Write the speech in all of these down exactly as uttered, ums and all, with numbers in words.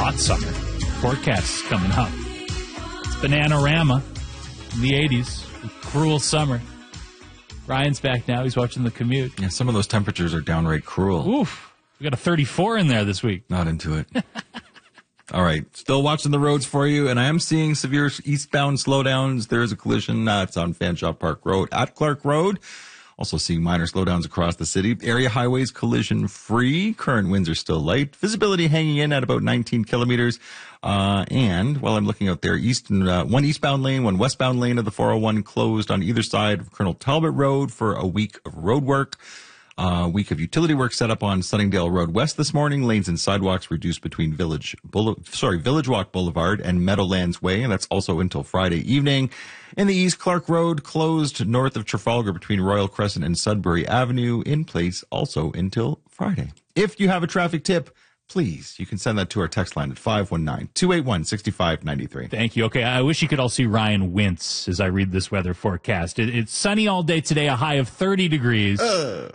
hot summer. Forecast coming up. It's Bananarama in the eighties. Cruel summer. Ryan's back now. He's watching The Commute. Yeah, some of those temperatures are downright cruel. Oof. We got a thirty-four in there this week. Not into it. All right. Still watching the roads for you, and I am seeing severe eastbound slowdowns. There is a collision. Uh, it's on Fanshawe Park Road at Clark Road. Also seeing minor slowdowns across the city. Area highways collision free. Current winds are still light. Visibility hanging in at about nineteen kilometers. Uh, and while I'm looking out there, east, uh, one eastbound lane, one westbound lane of the four oh one closed on either side of Colonel Talbot Road for a week of road work. A uh, week of utility work set up on Sunningdale Road West this morning. Lanes and sidewalks reduced between Village Boule- sorry, Village Walk Boulevard and Meadowlands Way, and that's also until Friday evening. In the east, Clark Road closed north of Trafalgar between Royal Crescent and Sudbury Avenue, in place also until Friday. If you have a traffic tip, please, you can send that to our text line at five one nine, two eight one, six five nine three. Thank you. Okay, I wish you could all see Ryan wince as I read this weather forecast. It, it's sunny all day today, a high of thirty degrees. Uh.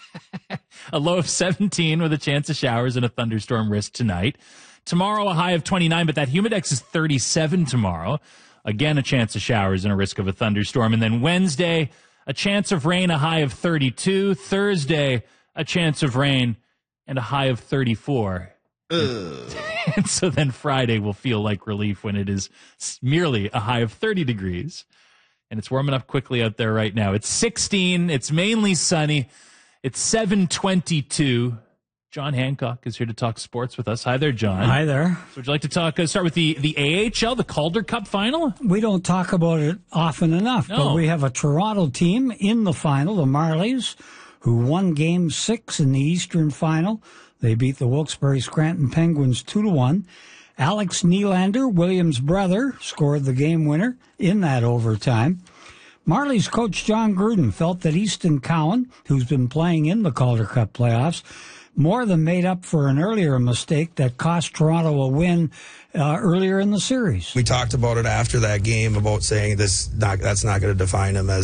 A low of seventeen with a chance of showers and a thunderstorm risk tonight. Tomorrow, a high of twenty-nine, but that humidex is thirty-seven tomorrow. Again, a chance of showers and a risk of a thunderstorm. And then Wednesday, a chance of rain, a high of thirty-two. Thursday, a chance of rain and a high of thirty-four. Ugh. And so then Friday will feel like relief when it is merely a high of thirty degrees. And it's warming up quickly out there right now. It's sixteen. It's mainly sunny. It's seven twenty-two. John Hancock is here to talk sports with us. Hi there, John. Hi there. So would you like to talk, uh, start with the, the A H L, the Calder Cup final? We don't talk about it often enough, No. but we have a Toronto team in the final, the Marlies, who won game six in the Eastern final. They beat the Wilkes-Barre Scranton Penguins two to one. Alex Nylander, Williams' brother, scored the game winner in that overtime. Marlies coach John Gruden felt that Easton Cowan, who's been playing in the Calder Cup playoffs, more than made up for an earlier mistake that cost Toronto a win uh, earlier in the series. We talked about it after that game about saying this not, that's not going to define him as